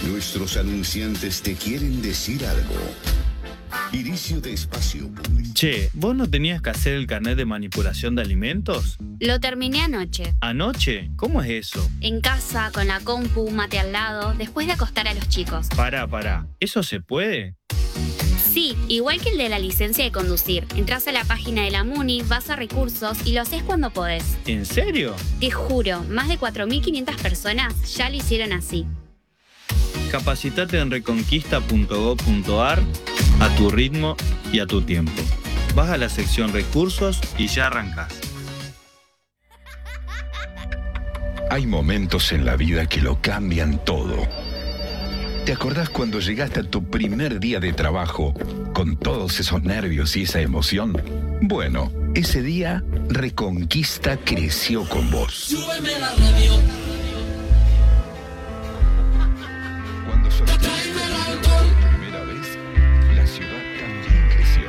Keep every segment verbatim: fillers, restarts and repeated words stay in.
Nuestros anunciantes te quieren decir algo. Inicio de espacio publicitario. Che, ¿vos no tenías que hacer el carnet de manipulación de alimentos? Lo terminé anoche. ¿Anoche? ¿Cómo es eso? En casa, con la compu, mate al lado, después de acostar a los chicos. Pará, pará. ¿Eso se puede? Sí, igual que el de la licencia de conducir. Entrás a la página de la Muni, vas a recursos y lo haces cuando podés. ¿En serio? Te juro, más de cuatro mil quinientas personas ya lo hicieron así. Capacitate en reconquista punto gob punto ar a tu ritmo y a tu tiempo. Vas a la sección recursos y ya arrancás. Hay momentos en la vida que lo cambian todo. ¿Te acordás cuando llegaste a tu primer día de trabajo con todos esos nervios y esa emoción? Bueno, ese día Reconquista creció con vos. Súbeme la radio. Cuando sonaste por primera vez, la ciudad también creció.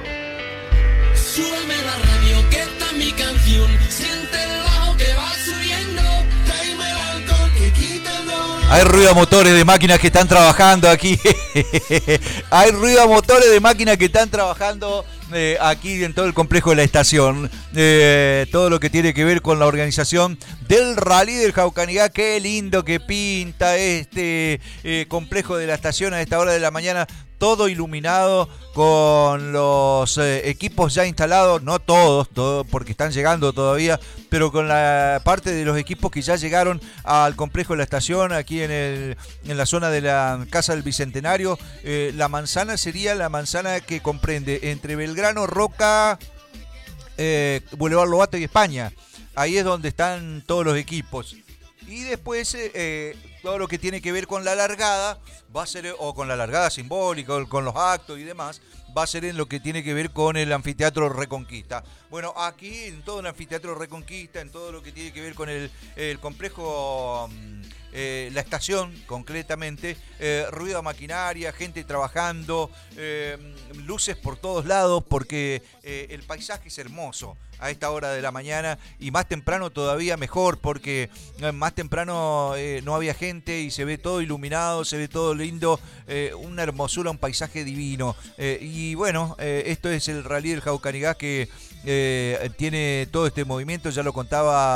Súbeme la radio, que está mi canción. Siente el bajo que va subiendo. Tráeme el alcohol que quita el dolor. Hay ruido a motores de máquinas que están trabajando aquí. Hay ruido a motores de máquinas que están trabajando eh, aquí en todo el complejo de la estación. Eh, todo lo que tiene que ver con la organización del Rally del Jaucanigá. Qué lindo que pinta este eh, complejo de la estación a esta hora de la mañana. Todo iluminado con los eh, equipos ya instalados, no todos, todo, porque están llegando todavía, pero con la parte de los equipos que ya llegaron al complejo de la estación, aquí en, el, en la zona de la Casa del Bicentenario. Eh, la manzana sería la manzana que comprende entre Belgrano, Roca, eh, Boulevard Lobato y España. Ahí es donde están todos los equipos. Y después eh, todo lo que tiene que ver con la largada va a ser, o con la largada simbólica, o con los actos y demás, va a ser en lo que tiene que ver con el anfiteatro Reconquista. Bueno, aquí en todo el anfiteatro Reconquista, en todo lo que tiene que ver con el, el complejo, eh, la estación concretamente, eh, ruido a maquinaria, gente trabajando, eh, luces por todos lados, porque eh, el paisaje es hermoso a esta hora de la mañana, y más temprano todavía mejor, porque más temprano eh, no había gente y se ve todo iluminado, se ve todo lindo, eh, una hermosura, un paisaje divino. Eh, y bueno, eh, esto es el Rally del Jaucanigá que eh, tiene todo este movimiento, ya lo contaba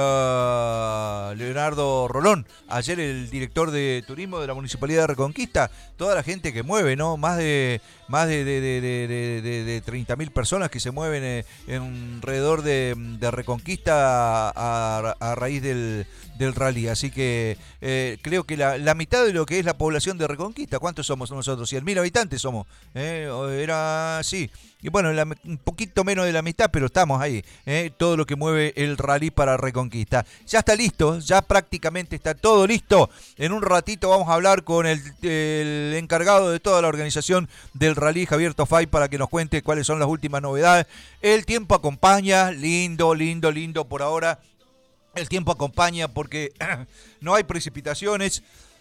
uh, Leonardo Rolón, ayer el director de turismo de la Municipalidad de Reconquista, toda la gente que mueve, ¿no? Más de más de, de, de, de, de, de treinta mil personas que se mueven eh, en alrededor de, de Reconquista a, a, a raíz del, del rally. Así que eh, creo que la, la mitad de lo que es la población de Reconquista, ¿cuántos somos nosotros? cien mil habitantes somos. ¿eh? Era así. Y bueno, la, un poquito menos de la mitad, pero estamos ahí. ¿eh? Todo lo que mueve el rally para Reconquista. Ya está listo, ya prácticamente está todo listo. En un ratito vamos a hablar con el, el encargado de toda la organización del rally, Javier Tofay, para que nos cuente cuáles son las últimas novedades. El tiempo acompaña, lindo, lindo, lindo por ahora. El tiempo acompaña porque no hay precipitaciones.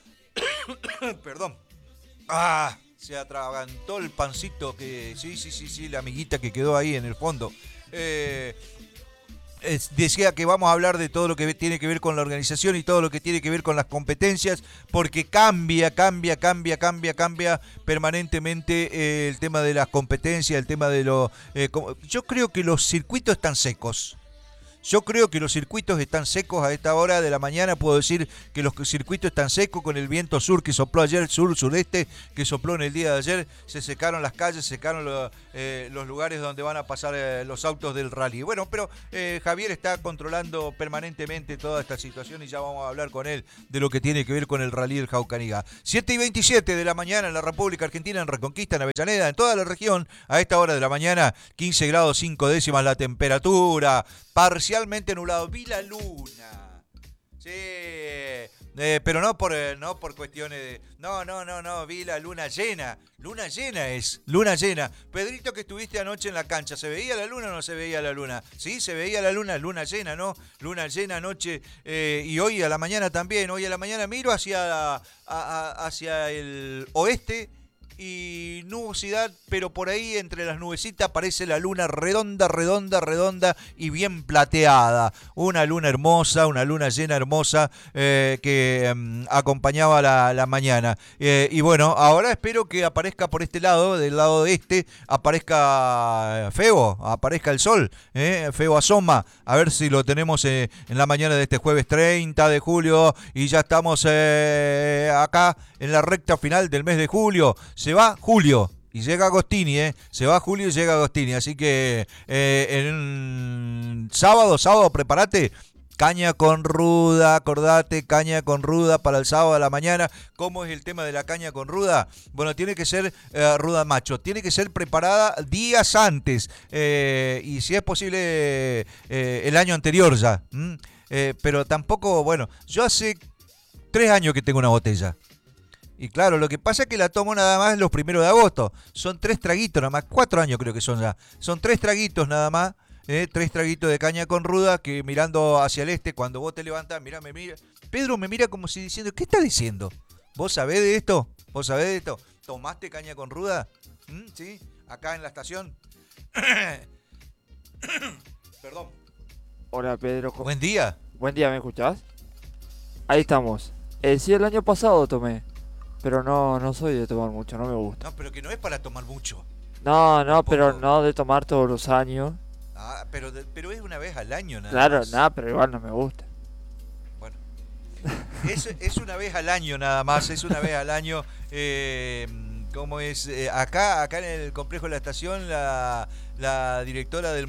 Perdón. Ah, se atragantó el pancito que... Sí, sí, sí, sí, la amiguita que quedó ahí en el fondo. Eh... Es, decía que vamos a hablar de todo lo que tiene que ver con la organización y todo lo que tiene que ver con las competencias, porque cambia, cambia, cambia, cambia, cambia permanentemente eh, el tema de las competencias, el tema de lo... Eh, como, yo creo que los circuitos están secos. Yo creo que los circuitos están secos a esta hora de la mañana. Puedo decir que los circuitos están secos con el viento sur que sopló ayer, sur-sureste, que sopló en el día de ayer. Se secaron las calles, se secaron lo, eh, los lugares donde van a pasar eh, los autos del rally. Bueno, pero eh, Javier está controlando permanentemente toda esta situación y ya vamos a hablar con él de lo que tiene que ver con el rally del Jaucanigá. siete y veintisiete de la mañana en la República Argentina, en Reconquista, en Avellaneda, en toda la región. A esta hora de la mañana, quince grados cinco décimas la temperatura. Parcialmente nublado. Vi la luna. Sí. Eh, pero no por, eh, no por cuestiones de... No, no, no, no. Vi la luna llena. Luna llena es. Luna llena. Pedrito, que estuviste anoche en la cancha, ¿se veía la luna o no se veía la luna? Sí, se veía la luna. Luna llena, ¿no? Luna llena anoche. Eh, y hoy a la mañana también. Hoy a la mañana miro hacia, a, a, hacia el oeste y nubosidad, pero por ahí entre las nubecitas aparece la luna redonda, redonda, redonda y bien plateada. Una luna hermosa, una luna llena hermosa eh, que eh, acompañaba la, la mañana. Eh, y bueno, ahora espero que aparezca por este lado, del lado de este, aparezca Febo, aparezca el sol. Eh, Febo asoma, a ver si lo tenemos eh, en la mañana de este jueves treinta de julio y ya estamos eh, acá en la recta final del mes de julio. Se va Julio y llega Agostini, ¿eh? Se va Julio y llega Agostini. Así que eh, en sábado, sábado, prepárate. Caña con ruda, acordate, caña con ruda para el sábado a la mañana. ¿Cómo es el tema de la caña con ruda? Bueno, tiene que ser eh, ruda macho, tiene que ser preparada días antes eh, y si es posible eh, el año anterior ya. ¿Mm? Eh, pero tampoco, bueno, yo hace tres años que tengo una botella. Y claro, lo que pasa es que la tomo nada más los primeros de agosto. Son tres traguitos nada más, cuatro años creo que son ya. Son tres traguitos nada más, eh, tres traguitos de caña con ruda que mirando hacia el este, cuando vos te levantás, mirá, me mira. Pedro me mira como si diciendo, ¿qué está diciendo? ¿Vos sabés de esto? ¿Vos sabés de esto? ¿Tomaste caña con ruda? ¿Mm? ¿Sí? Acá en la estación. Perdón. Hola Pedro. Buen día. Buen día, ¿me escuchás? Ahí estamos. Eh, sí, el año pasado tomé. Pero no, no soy de tomar mucho, no me gusta. No, pero que no es para tomar mucho. No, no, Tampoco. pero no de tomar todos los años. Ah, pero, de- pero es una vez al año nada Claro, más. nada, pero igual no me gusta. Bueno, es, es una vez al año nada más, es una vez al año. Eh, ¿Cómo es? Eh, acá, acá en el complejo de la estación, la, la directora del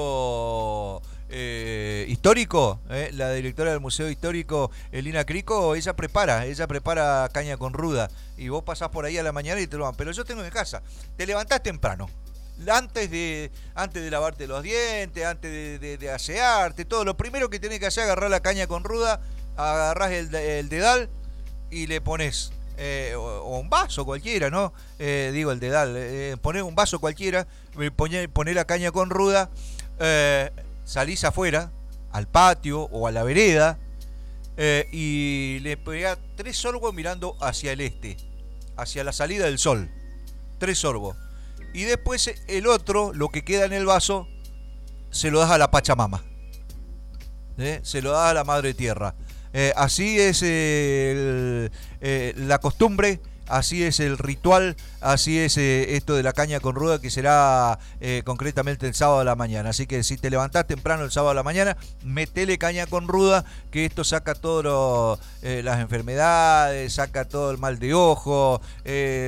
Museo eh, Histórico, eh, la directora del Museo Histórico, Elina Crico, ella prepara, ella prepara caña con ruda. Y vos pasás por ahí a la mañana y te lo van. Pero yo tengo en casa, te levantás temprano. Antes de, antes de lavarte los dientes, antes de, de, de asearte, todo. Lo primero que tenés que hacer es agarrar la caña con ruda, agarrás el, el dedal y le pones eh, o, o un vaso cualquiera, ¿no? Eh, digo el dedal, eh, ponés un vaso cualquiera, ponés, ponés la caña con ruda, eh, salís afuera, al patio o a la vereda, eh, y le pegás tres sorbos mirando hacia el este, hacia la salida del sol. Tres sorbos. Y después el otro, lo que queda en el vaso, se lo das a la Pachamama. ¿Eh? Se lo das a la Madre Tierra. Eh, así es eh, el, eh, la costumbre, así es el ritual, así es eh, esto de la caña con ruda que será eh, concretamente el sábado a la mañana. Así que si te levantás temprano el sábado a la mañana, metele caña con ruda, que esto saca todas eh, las enfermedades, saca todo el mal de ojo. Eh,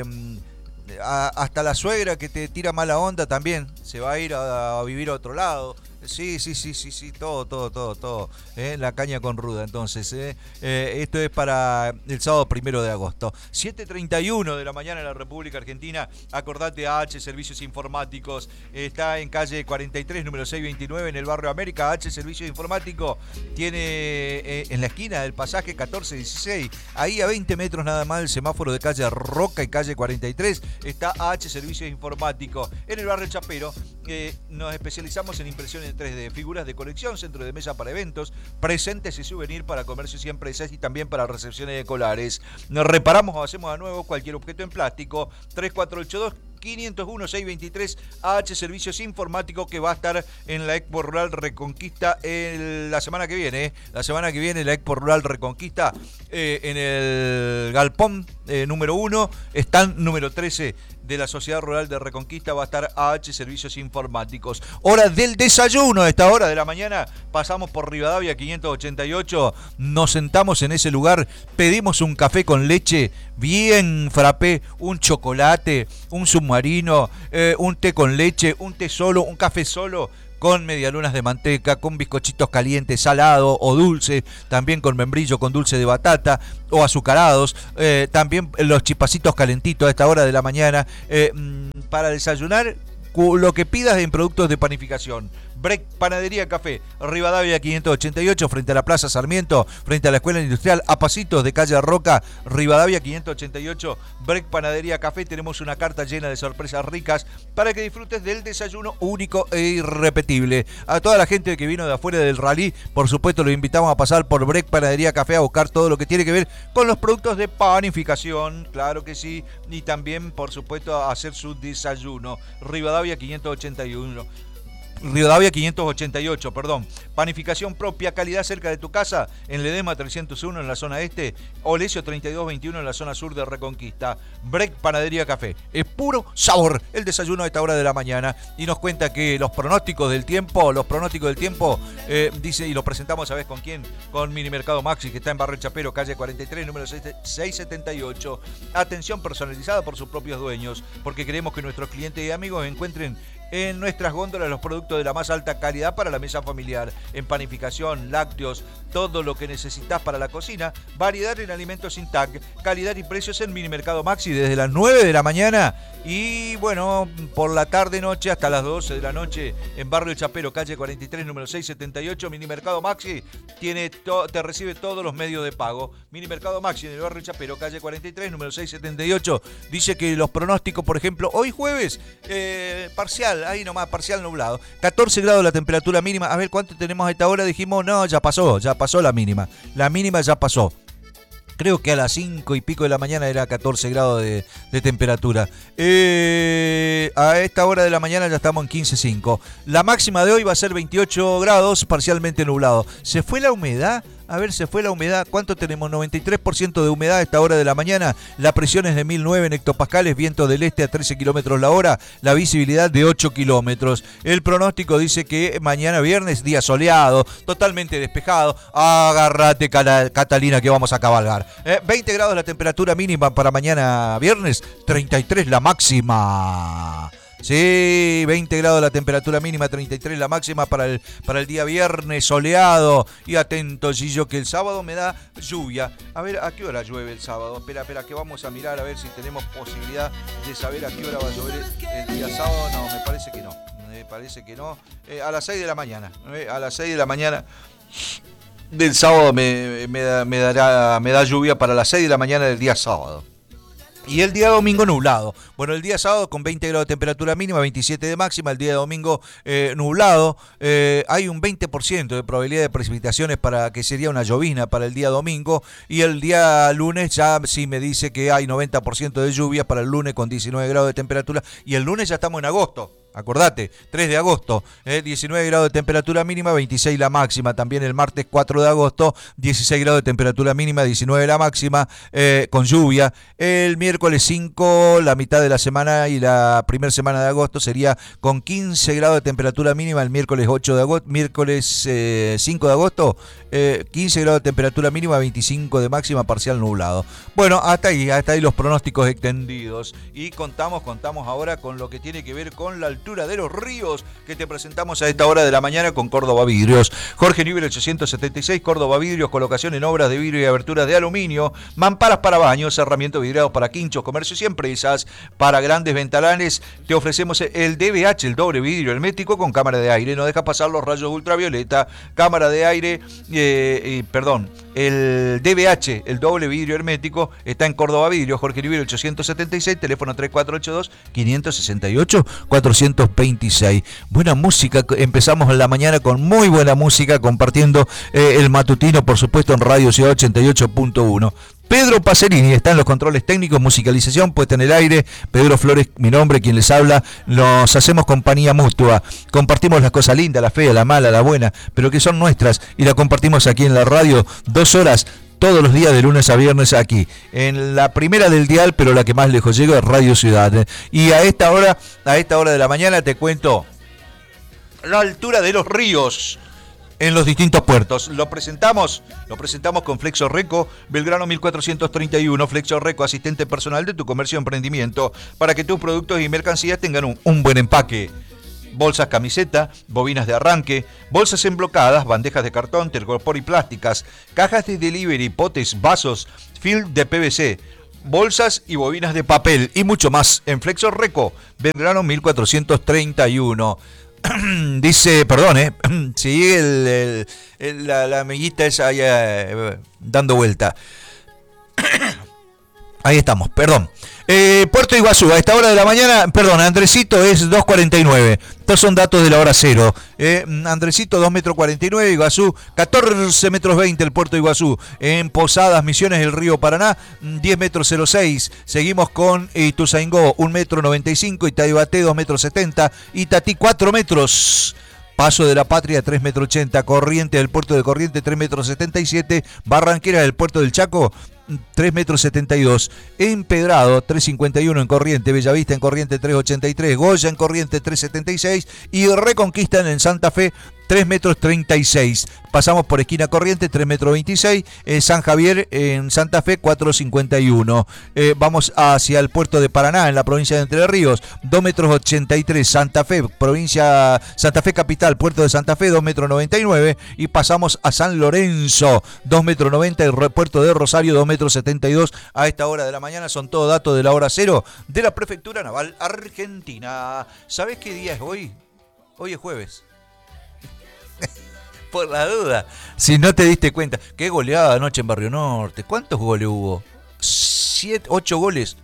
A, hasta la suegra que te tira mala onda también se va a ir a, a vivir a otro lado. Sí, sí, sí, sí, sí, todo, todo, todo, todo. ¿Eh? La caña con ruda, entonces. ¿eh? Eh, esto es para el sábado primero de agosto. siete treinta y uno de la mañana en la República Argentina. Acordate, A H Servicios Informáticos. Está en calle cuarenta y tres, número seiscientos veintinueve, en el barrio América. H Servicios Informáticos tiene eh, en la esquina del pasaje catorce dieciséis. Ahí a veinte metros nada más el semáforo de calle Roca y calle cuarenta y tres. Está H Servicios Informáticos. En el barrio Chapero eh, nos especializamos en impresión en tres D, figuras de colección, centro de mesa para eventos, presentes y souvenir para comercios y empresas y también para recepciones escolares. Nos reparamos o hacemos a nuevo cualquier objeto en plástico. Tres cuatro ocho dos, quinientos uno, seiscientos veintitrés. A H Servicios Informáticos, que va a estar en la Expo Rural Reconquista el, la semana que viene. ¿eh? La semana que viene la Expo Rural Reconquista eh, en el Galpón eh, número uno, stand número trece de la Sociedad Rural de Reconquista, va a estar A H Servicios Informáticos. Hora del desayuno, a esta hora de la mañana pasamos por Rivadavia quinientos ochenta y ocho, nos sentamos en ese lugar, pedimos un café con leche bien frappé, un chocolate, un submarino, eh, un té con leche, un té solo, un café solo, con medialunas de manteca, con bizcochitos calientes, salado o dulce, también con membrillo, con dulce de batata o azucarados, eh, también los chipacitos calentitos a esta hora de la mañana, eh, para desayunar lo que pidas en productos de panificación. Break Panadería Café, Rivadavia quinientos ochenta y ocho, frente a la Plaza Sarmiento, frente a la Escuela Industrial, a pasitos de calle Roca, Rivadavia quinientos ochenta y ocho, Break Panadería Café. Tenemos una carta llena de sorpresas ricas para que disfrutes del desayuno único e irrepetible. A toda la gente que vino de afuera del rally, por supuesto, los invitamos a pasar por Break Panadería Café a buscar todo lo que tiene que ver con los productos de panificación, claro que sí, y también, por supuesto, a hacer su desayuno. Rivadavia quinientos ochenta y uno. Rivadavia quinientos ochenta y ocho, perdón. Panificación propia, calidad cerca de tu casa, en Ledesma trescientos uno en la zona este, Olesio treinta y dos veintiuno en la zona sur de Reconquista. Break Panadería Café, es puro sabor el desayuno a esta hora de la mañana. Y nos cuenta que los pronósticos del tiempo, los pronósticos del tiempo, eh, dice, y lo presentamos, ¿sabes con quién? Con Mini Mercado Maxi, que está en Barrio Chapero, calle cuarenta y tres, número seiscientos setenta y ocho. Atención personalizada por sus propios dueños, porque queremos que nuestros clientes y amigos encuentren en nuestras góndolas los productos de la más alta calidad para la mesa familiar, en panificación, lácteos, todo lo que necesitas para la cocina, variedad en alimentos sin tag, calidad y precios en Mini Mercado Maxi desde las nueve de la mañana y bueno, por la tarde noche hasta las doce de la noche en Barrio El Chapero, calle cuarenta y tres, número seiscientos setenta y ocho. Mini Mercado Maxi tiene to- te recibe todos los medios de pago. Mini Mercado Maxi en el Barrio El Chapero, calle cuarenta y tres, número seiscientos setenta y ocho. Dice que los pronósticos, por ejemplo, hoy jueves, eh, parcial, ahí nomás, parcial nublado. catorce grados la temperatura mínima. A ver cuánto tenemos a esta hora. Dijimos, no, ya pasó, ya pasó la mínima. La mínima ya pasó. Creo que a las cinco y pico de la mañana era catorce grados de, de temperatura. Eh, a esta hora de la mañana ya estamos en quince punto cinco. La máxima de hoy va a ser veintiocho grados, parcialmente nublado. ¿Se fue la humedad? A ver, se fue la humedad. ¿Cuánto tenemos? noventa y tres por ciento de humedad a esta hora de la mañana. La presión es de mil nueve en hectopascales, viento del este a trece kilómetros la hora, la visibilidad de ocho kilómetros. El pronóstico dice que mañana viernes, día soleado, totalmente despejado. Agárrate, Catalina, que vamos a cabalgar. Eh, veinte grados la temperatura mínima para mañana viernes, treinta y tres la máxima. Sí, veinte grados la temperatura mínima, treinta y tres la máxima para el, para el día viernes soleado. Y atento, Gillo, que el sábado me da lluvia. A ver, ¿a qué hora llueve el sábado? Espera, espera, que vamos a mirar a ver si tenemos posibilidad de saber a qué hora va a llover el, el día sábado. No, me parece que no. Me parece que no. Eh, a las seis de la mañana. Eh, a las seis de la mañana del sábado me, me, da, me, dará, me da lluvia para las seis de la mañana del día sábado. Y el día domingo nublado. Bueno, el día sábado con veinte grados de temperatura mínima, veintisiete de máxima. El día domingo eh, nublado. Eh, hay un veinte por ciento de probabilidad de precipitaciones para que sería una llovizna para el día domingo. Y el día lunes ya sí me dice que hay noventa por ciento de lluvia para el lunes con diecinueve grados de temperatura. Y el lunes ya estamos en agosto. Acordate, tres de agosto, eh, diecinueve grados de temperatura mínima, veintiséis la máxima. También el martes cuatro de agosto, dieciséis grados de temperatura mínima, diecinueve la máxima, eh, con lluvia. El miércoles cinco, la mitad de la semana y la primera semana de agosto sería con quince grados de temperatura mínima. El miércoles ocho de agosto, miércoles eh, cinco de agosto, eh, quince grados de temperatura mínima, veinticinco de máxima, parcial nublado. Bueno, hasta ahí, hasta ahí los pronósticos extendidos. Y contamos, contamos ahora con lo que tiene que ver con la altura de los ríos que te presentamos a esta hora de la mañana con Córdoba Vidrios. Jorge Newbery ochocientos setenta y seis, Córdoba Vidrios, colocación en obras de vidrio y aberturas de aluminio, mamparas para baños, cerramientos vidriados para quinchos, comercios y empresas. Para grandes ventanales te ofrecemos el D V H, el doble vidrio hermético con cámara de aire, no deja pasar los rayos ultravioleta, cámara de aire, eh, eh, perdón, el D V H, el doble vidrio hermético, está en Córdoba Vidrios, Jorge Newbery ochocientos setenta y seis, teléfono tres cuatro ocho dos, cinco seis ocho, cuatrocientos veintiséis. Buena música, empezamos en la mañana con muy buena música, compartiendo eh, el matutino, por supuesto, en Radio Ciudad ochenta y ocho punto uno. Pedro Pacerini está en los controles técnicos, musicalización puesta en el aire. Pedro Flores, mi nombre, quien les habla. Nos hacemos compañía mutua. Compartimos las cosas lindas, la fea, la mala, la buena, pero que son nuestras, y la compartimos aquí en la radio, dos horas todos los días de lunes a viernes aquí, en la primera del dial, pero la que más lejos llega es Radio Ciudad. Y a esta hora, a esta hora de la mañana te cuento la altura de los ríos en los distintos puertos. Lo presentamos, lo presentamos con Flexo Reco, Belgrano mil cuatrocientos treinta y uno. Flexo Reco, asistente personal de tu comercio o emprendimiento, para que tus productos y mercancías tengan un, un buen empaque. Bolsas camiseta, bobinas de arranque, bolsas emblocadas, bandejas de cartón, tergopor y plásticas, cajas de delivery, potes, vasos, film de P V C, bolsas y bobinas de papel y mucho más en Flexo Reco, Belgrano mil cuatrocientos treinta y uno. dice, perdón, ¿eh? Sí, el, el, el, la, la amiguita esa ahí eh, dando vuelta. Ahí estamos, perdón. Eh, Puerto Iguazú, a esta hora de la mañana, perdón, Andresito es dos cuarenta y nueve. Estos son datos de la hora cero. Eh, Andresito dos metros cuarenta y nueve, Iguazú catorce metros veinte el Puerto Iguazú. En Posadas, Misiones, el Río Paraná, diez metros cero seis. Seguimos con Ituzaingó, un metro noventa y cinco. Itaibate, dos metros setenta. Itatí, cuatro metros. Paso de la Patria, tres metros ochenta. Corriente del puerto de Corriente, tres metros setenta y siete. Barranquera del puerto del Chaco, tres metros setenta y dos. Empedrado, tres cincuenta y uno en Corriente. Bellavista en Corriente, tres ochenta y tres. Goya en Corriente, tres setenta y seis. Y Reconquista en Santa Fe, tres metros treinta y seis. Pasamos por esquina Corriente, tres metros veintiséis. Eh, San Javier en Santa Fe, cuatro cincuenta y uno. Eh, vamos hacia el puerto de Paraná, en la provincia de Entre Ríos, dos metros ochenta y tres. Santa Fe, provincia Santa Fe capital, puerto de Santa Fe, dos metros noventa y nueve. Y pasamos a San Lorenzo, dos metros noventa. El puerto de Rosario, dos metros setenta y dos. A esta hora de la mañana son todos datos de la hora cero de la Prefectura Naval Argentina. ¿Sabés qué día es hoy? Hoy es jueves. Por la duda, si no te diste cuenta. Qué goleada anoche en Barrio Norte. ¿Cuántos goles hubo? Siete, ocho goles.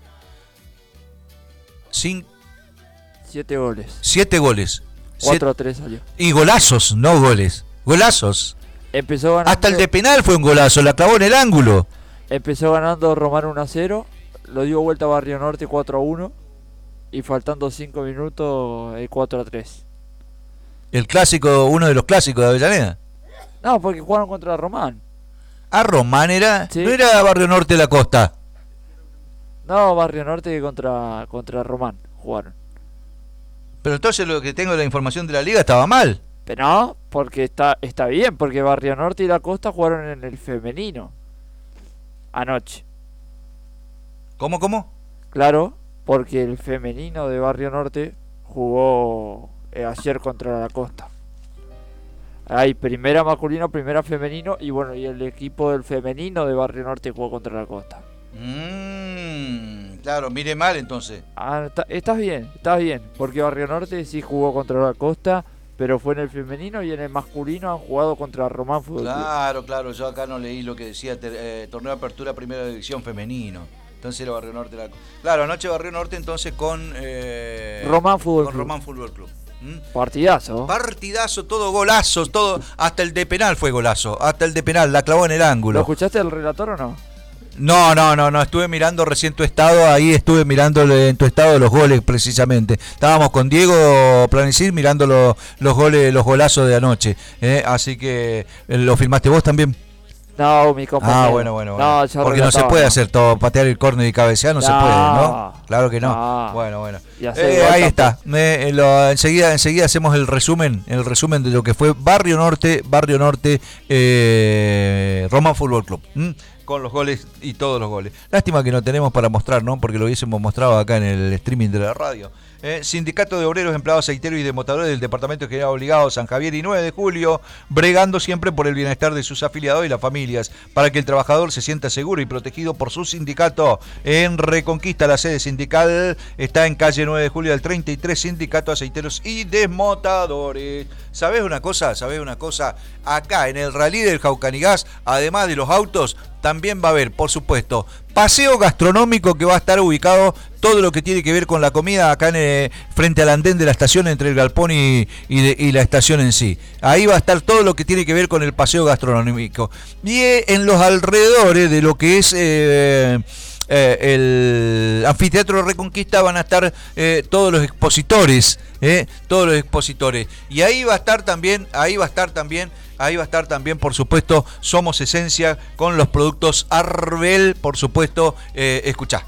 Cinco. Siete goles. Siete goles. Cuatro a tres salió. Y golazos, no goles. Golazos. Empezó ganando, hasta el de penal fue un golazo, la clavó en el ángulo. Empezó ganando Román uno a cero. Lo dio vuelta a Barrio Norte cuatro a uno. Y faltando cinco minutos, el cuatro a tres. El clásico, uno de los clásicos de Avellaneda. No, porque jugaron contra Román. Ah, Román era. Sí. ¿No era Barrio Norte de la Costa? No, Barrio Norte contra, contra Román jugaron. Pero entonces lo que tengo de la información de la liga estaba mal. Pero no, porque está, está bien, porque Barrio Norte y la Costa jugaron en el femenino. Anoche. ¿Cómo, cómo? Claro, porque el femenino de Barrio Norte jugó eh, ayer contra la Costa. Hay primera masculino, primera femenino y bueno, y el equipo del femenino de Barrio Norte jugó contra la Costa. Mmm, claro, mire mal entonces. Ah, está, estás bien, estás bien, porque Barrio Norte sí jugó contra la Costa, pero fue en el femenino y en el masculino han jugado contra Román Fútbol Club. Claro, claro, yo acá no leí lo que decía ter, eh, torneo de apertura primera división femenino. Entonces era Barrio Norte. La... Claro, anoche Barrio Norte entonces con eh, Román Fútbol con Club. Román Fútbol Club. ¿Mm? Partidazo. Partidazo, todo golazos, todo, hasta el de penal fue golazo, hasta el de penal, la clavó en el ángulo. ¿Lo escuchaste el relator o no? No, no, no, no, estuve mirando recién tu estado, ahí estuve mirando en tu estado los goles precisamente. Estábamos con Diego Planicir mirando los, los goles, los golazos de anoche, ¿eh? Así que lo filmaste vos también. No, mi compañero. Ah, bueno, bueno, bueno. No, yo porque no se puede no. hacer todo, patear el córner y cabecear, no, no se puede, ¿no? Claro que no. no. Bueno, bueno. Eh, ahí está. Me, lo, enseguida, enseguida hacemos el resumen, el resumen de lo que fue Barrio Norte, Barrio Norte, eh, Román Fútbol Club. ¿Mm? Con los goles y todos los goles. Lástima que no tenemos para mostrar, ¿no? Porque lo hubiésemos mostrado acá en el streaming de la radio. Eh, Sindicato de Obreros, Empleados Aceiteros y Demotadores del Departamento General Obligado San Javier y nueve de julio, bregando siempre por el bienestar de sus afiliados y las familias, para que el trabajador se sienta seguro y protegido por su sindicato. En Reconquista, la sede sindical está en calle nueve de julio del treinta y tres, Sindicato Aceiteros y Desmotadores. ¿Sabés una cosa? ¿Sabés una cosa? Acá en el Rally del Jaucanigás, además de los autos, también va a haber, por supuesto, paseo gastronómico que va a estar ubicado todo lo que tiene que ver con la comida acá en, eh, frente al andén de la estación entre el galpón y, y, de, y la estación en sí. Ahí va a estar todo lo que tiene que ver con el paseo gastronómico. Y eh, en los alrededores de lo que es eh, eh, el anfiteatro Reconquista van a estar eh, todos los expositores, eh, todos los expositores. Y ahí va a estar también, ahí va a estar también Ahí va a estar también, por supuesto, Somos Esencia con los productos Arbel, por supuesto, eh, escuchá.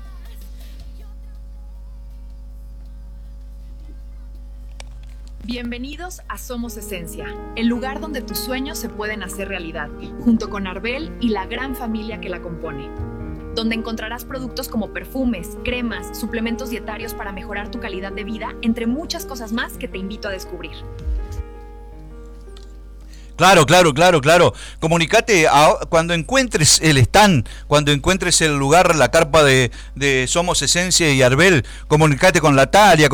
Bienvenidos a Somos Esencia, el lugar donde tus sueños se pueden hacer realidad, junto con Arbel y la gran familia que la compone. Donde encontrarás productos como perfumes, cremas, suplementos dietarios para mejorar tu calidad de vida, entre muchas cosas más que te invito a descubrir. Claro, claro, claro, claro. Comunicate a, cuando encuentres el stand, cuando encuentres el lugar, la carpa de, de Somos Esencia y Arbel, comunicate con Natalia.